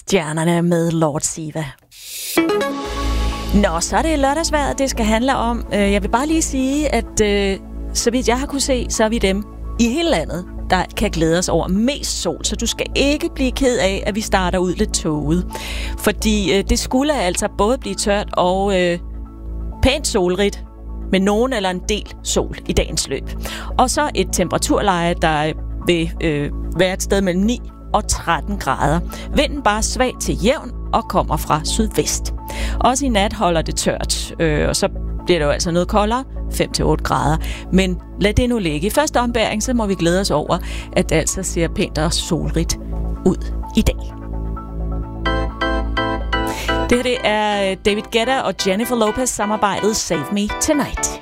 Stjernerne med Lord Siva. Nå, så er det lørdagsvejret, det skal handle om. Jeg vil bare lige sige, at så vidt jeg har kunne se, så er vi dem i hele landet, der kan glæde os over mest sol. Så du skal ikke blive ked af, at vi starter ud lidt tåget. Fordi det skulle altså både blive tørt og pænt solrigt, med nogen eller en del sol i dagens løb. Og så et temperaturleje, der vil være et sted mellem 9 og 13 grader. Vinden bare svag til jævn og kommer fra sydvest. Også i nat holder det tørt, og så bliver det jo altså noget koldere, 5-8 grader. Men lad det nu ligge. I første ombæring, så må vi glæde os over, at det altså ser pænt og solrigt ud i dag. Det er David Guetta og Jennifer Lopez samarbejdet Save Me Tonight.